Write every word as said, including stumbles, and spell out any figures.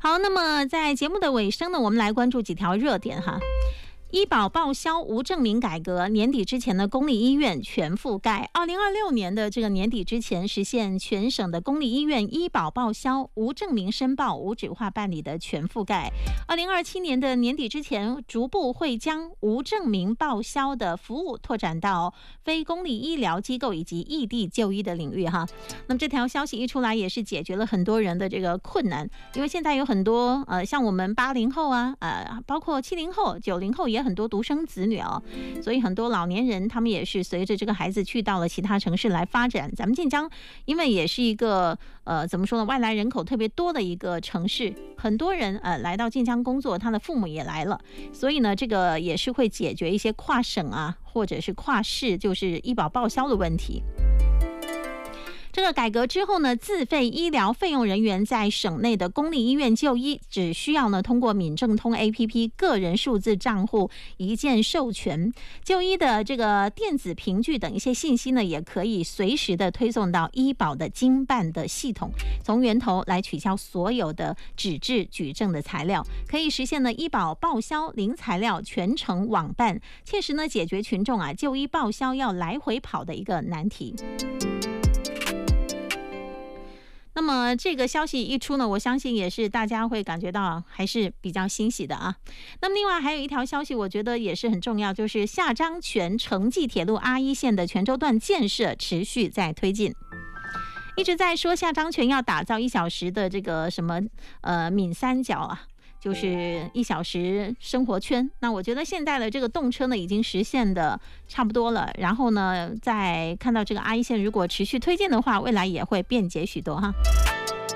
好，那么在节目的尾声呢，我们来关注几条热点哈。医保报销无证明改革，年底之前的公立医院全覆盖。二零二六年的这个年底之前，实现全省的公立医院医保报销无证明申报、无纸化办理的全覆盖。二零二七年的年底之前，逐步会将无证明报销的服务拓展到非公立医疗机构以及异地就医的领域哈。那么这条消息一出来，也是解决了很多人的这个困难，因为现在有很多呃，像我们八零后啊，呃，包括七零后、九零后也。也很多独生子女哦，所以很多老年人他们也是随着这个孩子去到了其他城市来发展。咱们晋江因为也是一个呃怎么说呢，外来人口特别多的一个城市，很多人呃来到晋江工作，他的父母也来了，所以呢这个也是会解决一些跨省啊或者是跨市就是医保报销的问题。这个改革之后呢，自费医疗费用人员在省内的公立医院就医，只需要呢通过闽政通 A P P 个人数字账户一键授权，就医的这个电子凭据等一些信息呢，也可以随时的推送到医保的经办的系统，从源头来取消所有的纸质举证的材料，可以实现呢医保报销零材料全程网办，切实呢解决群众啊就医报销要来回跑的一个难题。那么这个消息一出呢，我相信也是大家会感觉到还是比较欣喜的啊。那么另外还有一条消息，我觉得也是很重要，就是下漳泉城际铁路 R 一 线的泉州段建设持续在推进。一直在说下漳泉要打造一小时的这个什么呃闽三角啊，就是一小时生活圈。那我觉得现在的这个动车呢已经实现的差不多了，然后呢再看到这个 R 一 线如果持续推进的话，未来也会便捷许多哈。